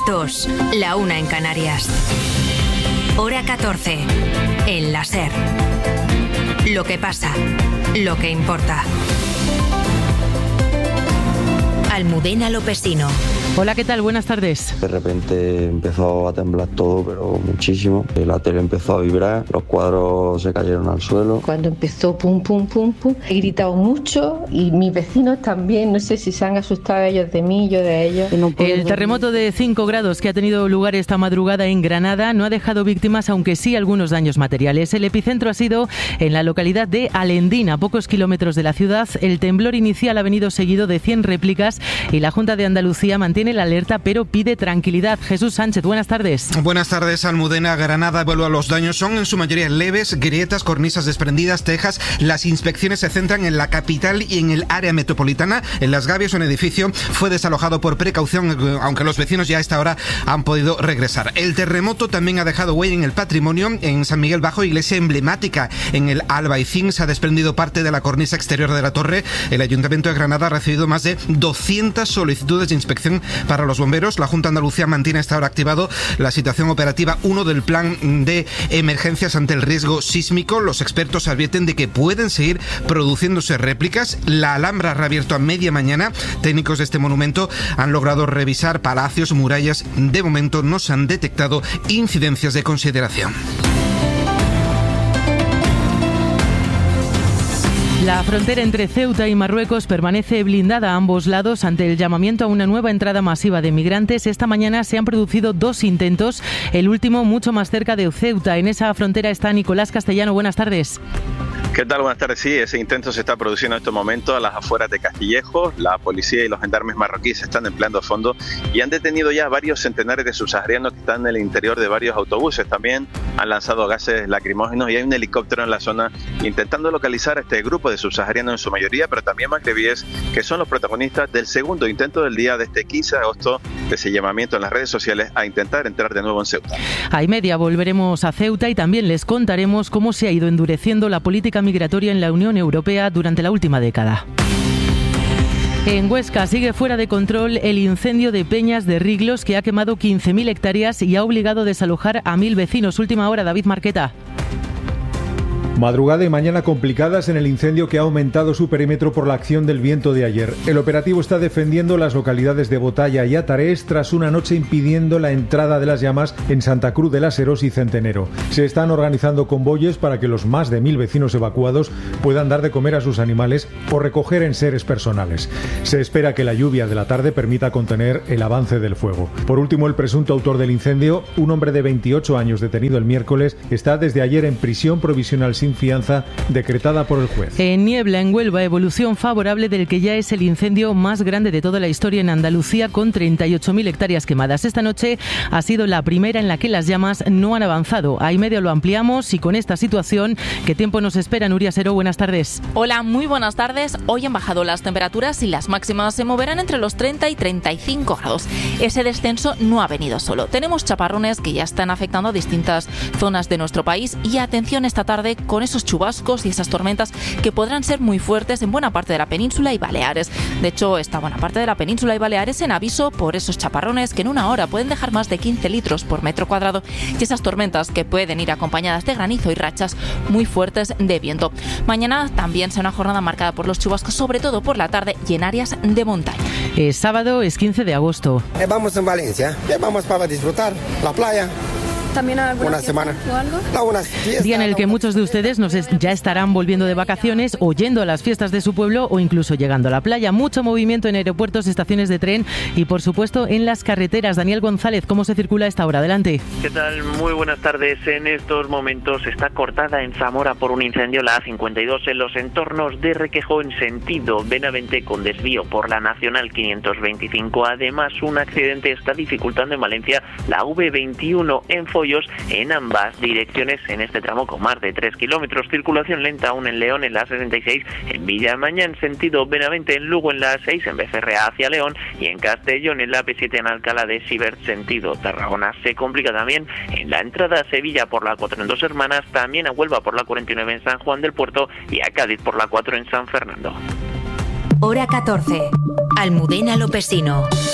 2, la 1 en Canarias. Hora 14, en la SER. Lo que pasa, lo que importa. Almudena Lopesino. Hola, ¿qué tal? Buenas tardes. De repente empezó a temblar todo, pero muchísimo. La tele empezó a vibrar, los cuadros se cayeron al suelo. Cuando empezó pum, pum, pum, pum, he gritado mucho y mis vecinos también. No sé si se han asustado ellos de mí, yo de ellos. El terremoto de 5 grados que ha tenido lugar esta madrugada en Granada no ha dejado víctimas, aunque sí algunos daños materiales. El epicentro ha sido en la localidad de Alendín, a pocos kilómetros de la ciudad. El temblor inicial ha venido seguido de 100 réplicas y la Junta de Andalucía mantiene la alerta, pero pide tranquilidad. Jesús Sánchez, buenas tardes. Buenas tardes, Almudena. Granada vuelve a los daños. Son en su mayoría leves, grietas, cornisas desprendidas, tejas. Las inspecciones se centran en la capital y en el área metropolitana. En Las Gavias, un edificio fue desalojado por precaución, aunque los vecinos ya a esta hora han podido regresar. El terremoto también ha dejado huella en el patrimonio. En San Miguel Bajo, iglesia emblemática en el Albaicín, se ha desprendido parte de la cornisa exterior de la torre. El Ayuntamiento de Granada ha recibido más de 200 solicitudes de inspección para los bomberos. La Junta de Andalucía mantiene hasta ahora activado la situación operativa 1 del plan de emergencias ante el riesgo sísmico. Los expertos advierten de que pueden seguir produciéndose réplicas. La Alhambra ha reabierto a media mañana. Técnicos de este monumento han logrado revisar palacios, murallas. De momento no se han detectado incidencias de consideración. La frontera entre Ceuta y Marruecos permanece blindada a ambos lados ante el llamamiento a una nueva entrada masiva de migrantes. Esta mañana se han producido 2 intentos, el último mucho más cerca de Ceuta. En esa frontera está Nicolás Castellano. Buenas tardes. ¿Qué tal? Buenas tardes. Sí, ese intento se está produciendo en estos momentos a las afueras de Castillejo. La policía y los gendarmes marroquíes se están empleando a fondo y han detenido ya varios centenares de subsaharianos que están en el interior de varios autobuses. También han lanzado gases lacrimógenos y hay un helicóptero en la zona intentando localizar a este grupo de subsaharianos en su mayoría, pero también magrebíes, que son los protagonistas del segundo intento del día de este 15 de agosto, de ese llamamiento en las redes sociales a intentar entrar de nuevo en Ceuta. A media volveremos a Ceuta y también les contaremos cómo se ha ido endureciendo la política migratoria en la Unión Europea durante la última década. En Huesca sigue fuera de control el incendio de Peñas de Riglos, que ha quemado 15.000 hectáreas y ha obligado a desalojar a 1.000 vecinos. Última hora, David Marqueta. Madrugada y mañana complicadas en el incendio que ha aumentado su perímetro por la acción del viento de ayer. El operativo está defendiendo las localidades de Botalla y Atarés tras una noche impidiendo la entrada de las llamas en Santa Cruz de las Heros y Centenero. Se están organizando convoyes para que los más de 1.000 vecinos evacuados puedan dar de comer a sus animales o recoger enseres personales. Se espera que la lluvia de la tarde permita contener el avance del fuego. Por último, el presunto autor del incendio, un hombre de 28 años detenido el miércoles, está desde ayer en prisión provisional sin fianza decretada por el juez. En Niebla, en Huelva, evolución favorable del que ya es el incendio más grande de toda la historia en Andalucía, con 38.000 hectáreas quemadas. Esta noche ha sido la primera en la que las llamas no han avanzado. A y medio lo ampliamos y con esta situación, ¿qué tiempo nos espera? Nuria Seró, buenas tardes. Hola, muy buenas tardes. Hoy han bajado las temperaturas y las máximas se moverán entre los 30 y 35 grados. Ese descenso no ha venido solo. Tenemos chaparrones que ya están afectando a distintas zonas de nuestro país y atención esta tarde con esos chubascos y esas tormentas que podrán ser muy fuertes en buena parte de la península y Baleares. De hecho, esta buena parte de la península y Baleares en aviso por esos chaparrones que en una hora pueden dejar más de 15 litros por metro cuadrado y esas tormentas que pueden ir acompañadas de granizo y rachas muy fuertes de viento. Mañana también será una jornada marcada por los chubascos, sobre todo por la tarde y en áreas de montaña. Es sábado, es 15 de agosto. Vamos en Valencia, vamos para disfrutar la playa. ¿También alguna semana o algo? Día en el que muchos de ustedes ya estarán volviendo de vacaciones o yendo a las fiestas de su pueblo o incluso llegando a la playa. Mucho movimiento en aeropuertos, estaciones de tren y por supuesto en las carreteras. Daniel González, ¿cómo se circula a esta hora? Adelante. ¿Qué tal? Muy buenas tardes. En estos momentos está cortada en Zamora por un incendio la A52 en los entornos de Requejo en sentido Benavente con desvío por la Nacional 525. Además, un accidente está dificultando en Valencia la V21 en Follos en ambas direcciones en este tramo con más de 3 kilómetros. Circulación lenta aún en León en la 66, en Villamaña en sentido Benavente, en Lugo en la 6, en Becerrea hacia León y en Castellón en la P7 en Alcalá de Sibert sentido Tarragona. Se complica también en la entrada a Sevilla por la 4 en Dos Hermanas, también a Huelva por la 49 en San Juan del Puerto y a Cádiz por la 4 en San Fernando. Hora 14. Almudena Lopesino.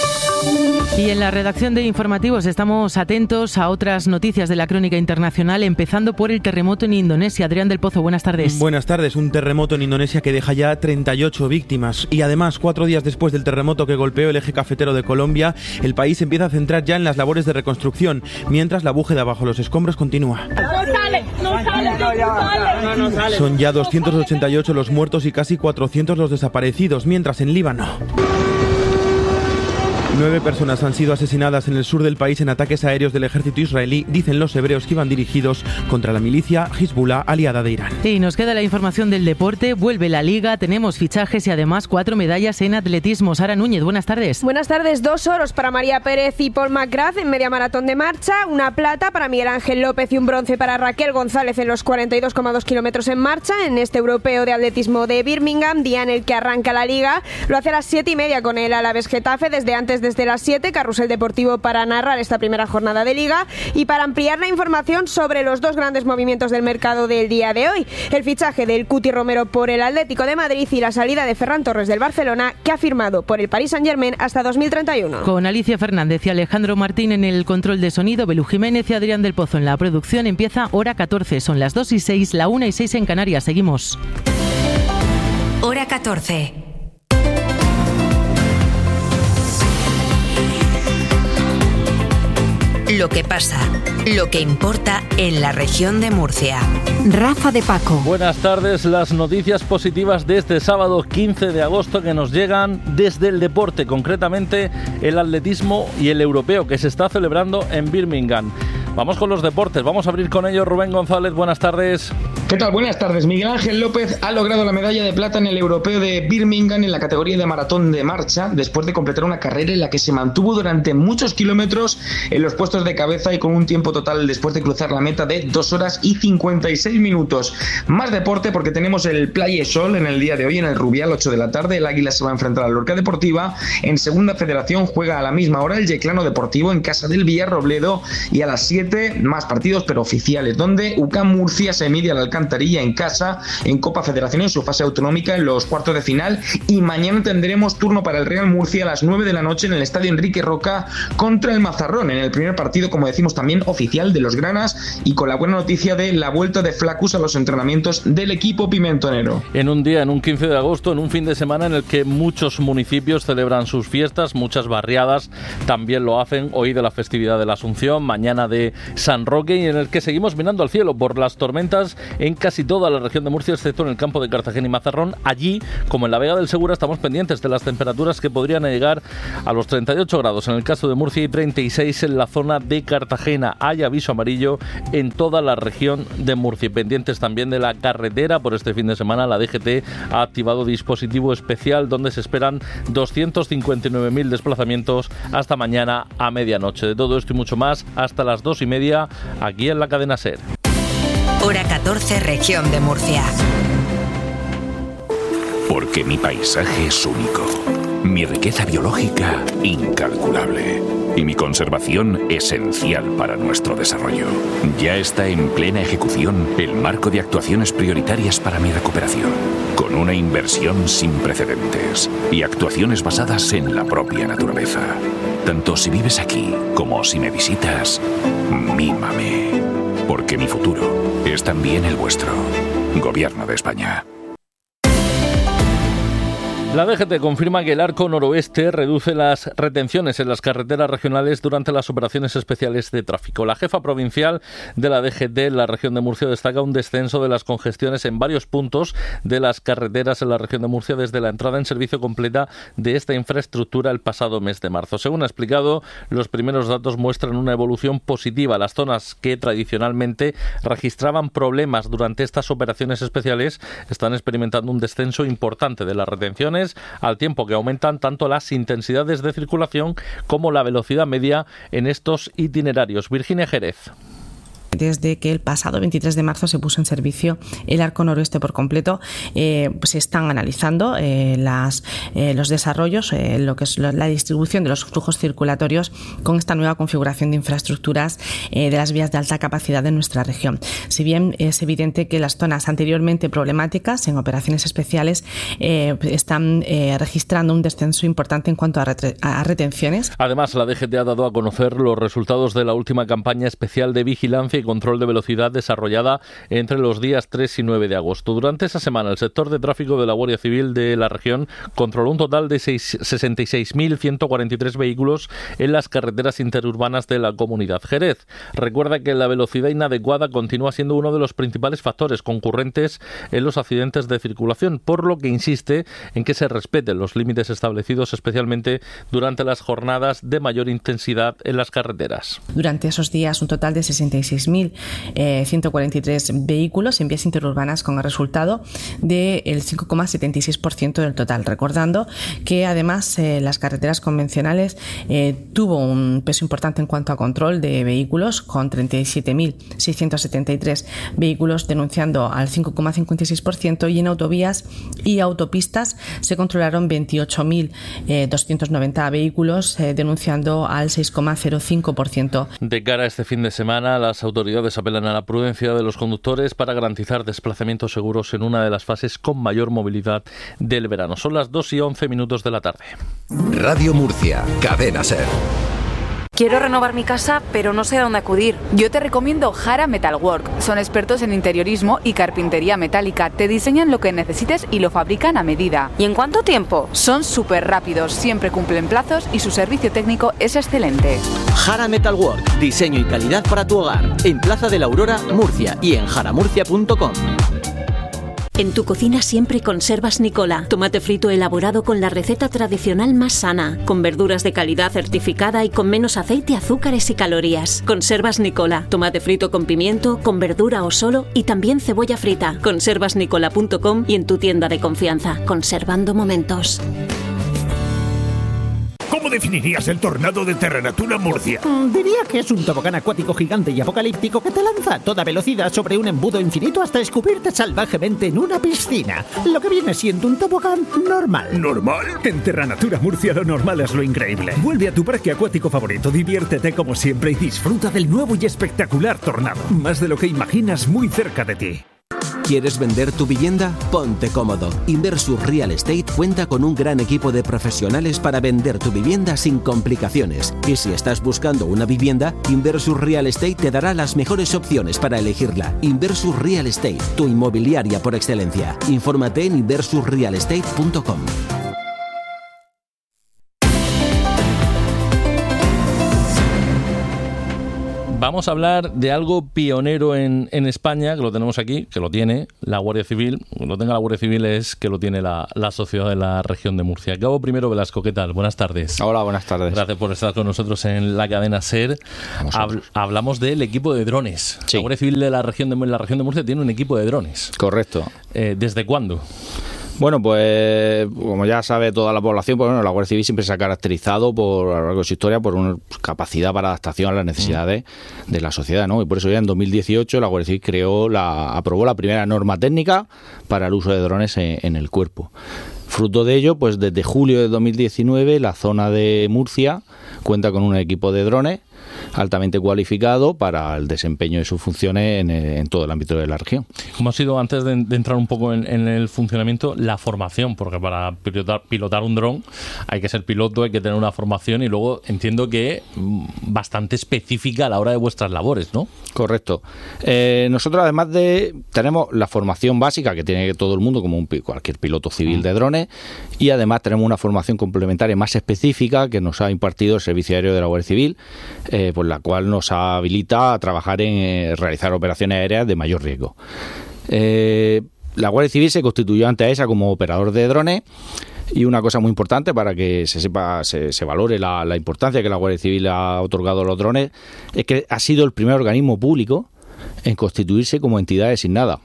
Y en la redacción de informativos estamos atentos a otras noticias de la crónica internacional, empezando por el terremoto en Indonesia. Adrián del Pozo, buenas tardes. Buenas tardes. Un terremoto en Indonesia que deja ya 38 víctimas. Y además, 4 días después del terremoto que golpeó el eje cafetero de Colombia, el país empieza a centrar ya en las labores de reconstrucción, mientras la búsqueda bajo los escombros continúa. Son ya 288 los muertos y casi 400 los desaparecidos, mientras en Líbano 9 personas han sido asesinadas en el sur del país en ataques aéreos del ejército israelí, dicen los hebreos que iban dirigidos contra la milicia Hezbollah aliada de Irán. Y nos queda la información del deporte, vuelve la Liga, tenemos fichajes y además 4 medallas en atletismo. Sara Núñez, buenas tardes. Buenas tardes, 2 oros para María Pérez y Paul McGrath en media maratón de marcha, una plata para Miguel Ángel López y un bronce para Raquel González en los 42,2 kilómetros en marcha en este europeo de atletismo de Birmingham, día en el que arranca la Liga. Lo hace a las 7:30 con el Alavés Getafe, desde las 7, carrusel deportivo para narrar esta primera jornada de Liga y para ampliar la información sobre los 2 grandes movimientos del mercado del día de hoy, el fichaje del Cuti Romero por el Atlético de Madrid y la salida de Ferran Torres del Barcelona, que ha firmado por el Paris Saint-Germain hasta 2031. Con Alicia Fernández y Alejandro Martín en el control de sonido, Belú Jiménez y Adrián del Pozo en la producción, empieza Hora 14, son las 2:06, la 1:06 en Canarias, seguimos. Hora 14. Lo que pasa, lo que importa en la región de Murcia. Rafa de Paco. Buenas tardes, las noticias positivas de este sábado 15 de agosto que nos llegan desde el deporte, concretamente el atletismo y el europeo que se está celebrando en Birmingham. Vamos con los deportes, vamos a abrir con ellos. Rubén González, buenas tardes. ¿Qué tal? Buenas tardes. Miguel Ángel López ha logrado la medalla de plata en el europeo de Birmingham en la categoría de maratón de marcha, después de completar una carrera en la que se mantuvo durante muchos kilómetros en los puestos de cabeza y con un tiempo total después de cruzar la meta de 2 horas y 56 minutos. Más deporte porque tenemos el Playa Sol en el día de hoy en el Rubial, 8 de la tarde. El Águila se va a enfrentar a la Lorca Deportiva. En segunda federación juega a la misma hora el Yeclano Deportivo en casa del Villarrobledo, y a las 7 más partidos pero oficiales, donde UCAM Murcia se mide al Alcantarilla en casa en Copa Federación en su fase autonómica en los cuartos de final, y mañana tendremos turno para el Real Murcia a las 9 de la noche en el Estadio Enrique Roca contra el Mazarrón, en el primer partido, como decimos, también oficial de los granas, y con la buena noticia de la vuelta de Flacus a los entrenamientos del equipo pimentonero. En un día, en un 15 de agosto, en un fin de semana en el que muchos municipios celebran sus fiestas, muchas barriadas también lo hacen, hoy de la festividad de la Asunción, mañana de San Roque, y en el que seguimos mirando al cielo por las tormentas en casi toda la región de Murcia, excepto en el campo de Cartagena y Mazarrón. Allí, como en la Vega del Segura, estamos pendientes de las temperaturas que podrían llegar a los 38 grados en el caso de Murcia y 36 en la zona de Cartagena. Hay aviso amarillo en toda la región de Murcia. Pendientes también de la carretera por este fin de semana. La DGT ha activado dispositivo especial donde se esperan 259.000 desplazamientos hasta mañana a medianoche. De todo esto y mucho más hasta las 2:30 aquí en la cadena SER. Hora 14, región de Murcia. Porque mi paisaje es único, mi riqueza biológica incalculable y mi conservación esencial para nuestro desarrollo. Ya está en plena ejecución el marco de actuaciones prioritarias para mi recuperación, con una inversión sin precedentes y actuaciones basadas en la propia naturaleza. Tanto si vives aquí como si me visitas, mímame. Porque mi futuro es también el vuestro. Gobierno de España. La DGT confirma que el Arco Noroeste reduce las retenciones en las carreteras regionales durante las operaciones especiales de tráfico. La jefa provincial de la DGT en la región de Murcia destaca un descenso de las congestiones en varios puntos de las carreteras en la región de Murcia desde la entrada en servicio completa de esta infraestructura el pasado mes de marzo. Según ha explicado, los primeros datos muestran una evolución positiva. Las zonas que tradicionalmente registraban problemas durante estas operaciones especiales están experimentando un descenso importante de las retenciones, al tiempo que aumentan tanto las intensidades de circulación como la velocidad media en estos itinerarios. Virginia Jerez. Desde que el pasado 23 de marzo se puso en servicio el arco noroeste por completo, se están analizando los desarrollos, lo que es la distribución de los flujos circulatorios con esta nueva configuración de infraestructuras de las vías de alta capacidad de nuestra región. Si bien es evidente que las zonas anteriormente problemáticas en operaciones especiales están registrando un descenso importante en cuanto a retenciones. Además, la DGT ha dado a conocer los resultados de la última campaña especial de vigilancia y control de velocidad desarrollada entre los días 3 y 9 de agosto. Durante esa semana, el sector de tráfico de la Guardia Civil de la región controló un total de 66.143 vehículos en las carreteras interurbanas de la comunidad. Jerez recuerda que la velocidad inadecuada continúa siendo uno de los principales factores concurrentes en los accidentes de circulación, por lo que insiste en que se respeten los límites establecidos, especialmente durante las jornadas de mayor intensidad en las carreteras. Durante esos días, un total de 66.143 vehículos en vías interurbanas, con el resultado del 5,76% del total. Recordando que además las carreteras convencionales tuvo un peso importante en cuanto a control de vehículos, con 37.673 vehículos denunciando al 5,56%, y en autovías y autopistas se controlaron 28.290 vehículos denunciando al 6,05%. De cara a este fin de semana, las autoridades apelan a la prudencia de los conductores para garantizar desplazamientos seguros en una de las fases con mayor movilidad del verano. Son las 2:11 de la tarde. Radio Murcia, Cadena SER. Quiero renovar mi casa, pero no sé a dónde acudir. Yo te recomiendo Jara Metalwork. Son expertos en interiorismo y carpintería metálica. Te diseñan lo que necesites y lo fabrican a medida. ¿Y en cuánto tiempo? Son súper rápidos, siempre cumplen plazos y su servicio técnico es excelente. Jara Metalwork, diseño y calidad para tu hogar. En Plaza de la Aurora, Murcia, y en jaramurcia.com. En tu cocina siempre conservas Nicola. Tomate frito elaborado con la receta tradicional más sana, con verduras de calidad certificada y con menos aceite, azúcares y calorías. Conservas Nicola. Tomate frito con pimiento, con verdura o solo, y también cebolla frita. Conservasnicola.com y en tu tienda de confianza. Conservando momentos. ¿Cómo definirías el tornado de Terranatura Murcia? Diría que es un tobogán acuático gigante y apocalíptico que te lanza a toda velocidad sobre un embudo infinito hasta escupirte salvajemente en una piscina. Lo que viene siendo un tobogán normal. ¿Normal? En Terranatura Murcia lo normal es lo increíble. Vuelve a tu parque acuático favorito, diviértete como siempre y disfruta del nuevo y espectacular tornado. Más de lo que imaginas, muy cerca de ti. ¿Quieres vender tu vivienda? Ponte cómodo. Inversus Real Estate cuenta con un gran equipo de profesionales para vender tu vivienda sin complicaciones. Y si estás buscando una vivienda, Inversus Real Estate te dará las mejores opciones para elegirla. Inversus Real Estate, tu inmobiliaria por excelencia. Infórmate en inversusrealestate.com. Vamos a hablar de algo pionero en España, que lo tenemos aquí, que lo tiene la Guardia Civil. Que lo tenga la Guardia Civil es que lo tiene la sociedad de la región de Murcia. Cabo Primero Velasco, ¿qué tal? Buenas tardes. Hola, buenas tardes. Gracias por estar con nosotros en la cadena SER. Hablamos del equipo de drones. Sí. La Guardia Civil de la región de Murcia tiene un equipo de drones. Correcto. ¿Desde cuándo? Bueno, pues como ya sabe toda la población, pues bueno, la Guardia Civil siempre se ha caracterizado a lo largo de su historia por una capacidad para adaptación a las necesidades de la sociedad, ¿no? Y por eso ya en 2018 la Guardia Civil aprobó la primera norma técnica para el uso de drones en el cuerpo. Fruto de ello, pues desde julio de 2019 la zona de Murcia cuenta con un equipo de drones altamente cualificado para el desempeño de sus funciones en todo el ámbito de la región. ¿Cómo ha sido, antes de entrar un poco en el funcionamiento, la formación? Porque para pilotar un dron hay que ser piloto, hay que tener una formación y luego entiendo que bastante específica a la hora de vuestras labores, ¿no? Correcto. Nosotros además tenemos la formación básica que tiene todo el mundo como cualquier piloto civil de drones, y además tenemos una formación complementaria más específica que nos ha impartido el Servicio Aéreo de la Guardia Civil, por la cual nos habilita a trabajar en realizar operaciones aéreas de mayor riesgo. La Guardia Civil se constituyó ante AESA como operador de drones, y una cosa muy importante para que se sepa, se valore la importancia que la Guardia Civil ha otorgado a los drones, es que ha sido el primer organismo público en constituirse como entidad designada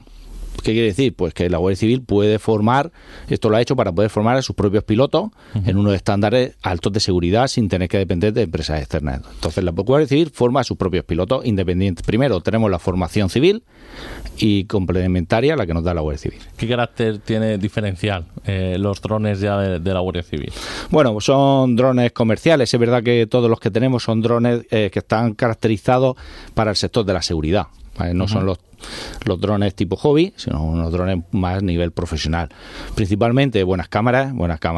¿Qué quiere decir? Pues que la Guardia Civil puede formar, esto lo ha hecho para poder formar a sus propios pilotos en unos estándares altos de seguridad sin tener que depender de empresas externas. Entonces la Guardia Civil forma a sus propios pilotos independientes. Primero tenemos la formación civil y complementaria a la que nos da la Guardia Civil. ¿Qué carácter tiene diferencial los drones ya de la Guardia Civil? Bueno, son drones comerciales. Es verdad que todos los que tenemos son drones que están caracterizados para el sector de la seguridad. ¿Vale? No son los drones tipo hobby, sino unos drones más nivel profesional. Principalmente buenas cámaras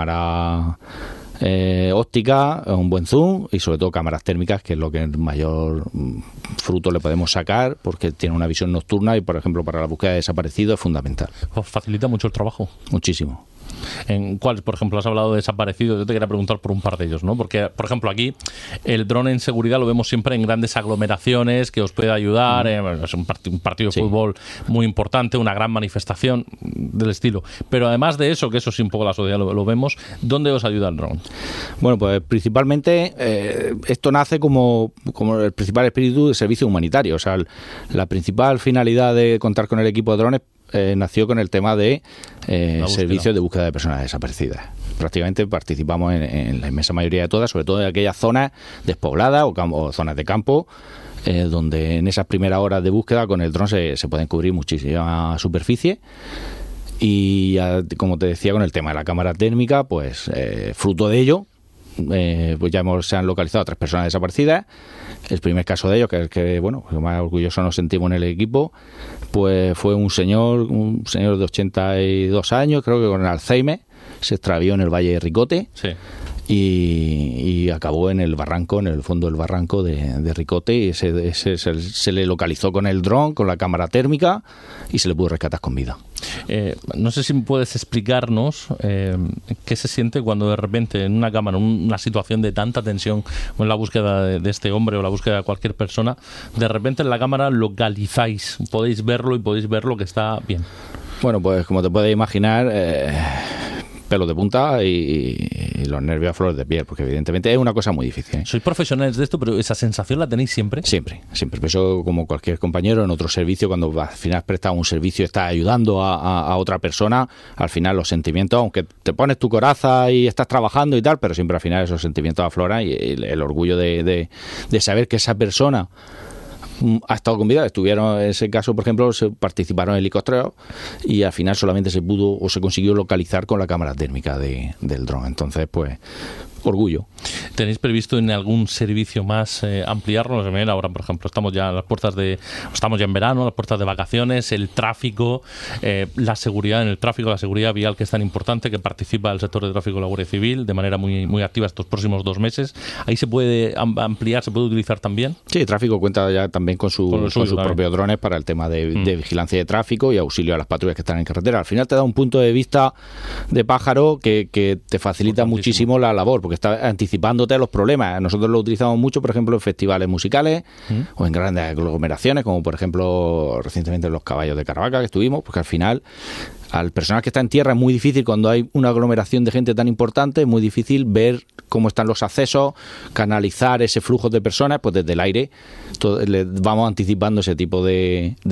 ópticas, un buen zoom y sobre todo cámaras térmicas, que es lo que el mayor fruto le podemos sacar, porque tiene una visión nocturna y, por ejemplo, para la búsqueda de desaparecidos es fundamental. ¿Facilita mucho el trabajo? Muchísimo. ¿En cuáles, por ejemplo, has hablado de desaparecidos? Yo te quería preguntar por un par de ellos, ¿no? Porque, por ejemplo, aquí el dron en seguridad lo vemos siempre en grandes aglomeraciones, que os puede ayudar, es un partido de fútbol muy importante, una gran manifestación del estilo. Pero además de eso, que eso sí un poco la sociedad lo vemos, ¿dónde os ayuda el dron? Bueno, pues principalmente esto nace como el principal espíritu de servicio humanitario. O sea, la principal finalidad de contar con el equipo de drones nació con el tema de servicios de búsqueda de personas desaparecidas. Prácticamente participamos en la inmensa mayoría de todas, sobre todo en aquellas zonas despobladas o zonas de campo, donde en esas primeras horas de búsqueda con el dron se pueden cubrir muchísima superficie. Y como te decía, con el tema de la cámara térmica, pues fruto de ello, pues ya se han localizado a 3 personas desaparecidas. El primer caso de ellos, que es el que, bueno, más orgulloso nos sentimos en el equipo, pues fue un señor de 82 años, creo que con Alzheimer, se extravió en el Valle de Ricote. Sí. Y acabó en el barranco, en el fondo del barranco de Ricote, y se le localizó con el dron, con la cámara térmica, y se le pudo rescatar con vida. No sé si puedes explicarnos qué se siente cuando de repente en una cámara, en una situación de tanta tensión, o en la búsqueda de este hombre o la búsqueda de cualquier persona, de repente en la cámara localizáis, podéis verlo y podéis ver lo que está bien. Bueno, pues como te puedes imaginar, pelos de punta y los nervios a flor de piel, porque evidentemente es una cosa muy difícil, ¿eh? Sois profesionales de esto, pero ¿esa sensación la tenéis siempre? Siempre. Eso, como cualquier compañero en otro servicio, cuando al final prestas un servicio, estás ayudando a otra persona, al final los sentimientos, aunque te pones tu coraza y estás trabajando y tal, pero siempre al final esos sentimientos afloran, y el orgullo de saber que esa persona ha estado con vida. Estuvieron, en ese caso, por ejemplo, participaron en helicópteros y al final solamente se pudo o se consiguió localizar con la cámara térmica del dron. Entonces, pues, orgullo. ¿Tenéis previsto en algún servicio más ampliarlo? Ahora, por ejemplo, estamos ya en verano, a las puertas de vacaciones, el tráfico, la seguridad en el tráfico, la seguridad vial, que es tan importante, que participa el sector de tráfico de la Guardia Civil de manera muy, muy activa estos próximos 2 meses. ¿Ahí se puede ampliar, se puede utilizar también? Sí, el tráfico cuenta ya también con sus propios drones para el tema de vigilancia de tráfico y auxilio a las patrullas que están en carretera. Al final te da un punto de vista de pájaro que te facilita muchísimo la labor, porque está anticipándote a los problemas. Nosotros lo utilizamos mucho, por ejemplo, en festivales musicales o en grandes aglomeraciones, como por ejemplo recientemente en los Caballos de Caravaca que estuvimos, porque al final al personal que está en tierra es muy difícil, cuando hay una aglomeración de gente tan importante, es muy difícil ver cómo están los accesos, canalizar ese flujo de personas, pues desde el aire le vamos anticipando ese tipo de